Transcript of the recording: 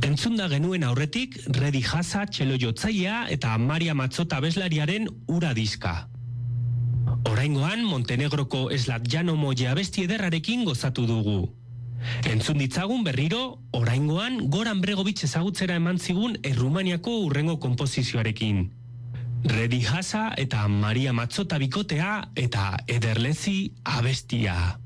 Entzunda genuen aurretik Redi Haza txelo jotzailea eta Maria Mazzota abeslariaren Ura diska. Oraingoan Montenegroko Slatjano Moje abesti ederrarekin gozatu dugu. Entzun ditzagun berriro, oraingoan Goran Bregovic ezagutzera eman zigun Errumaniako hurrengo konposizioarekin. Redi Haza eta Maria Mazzota bikotea eta Ederlezi abestia.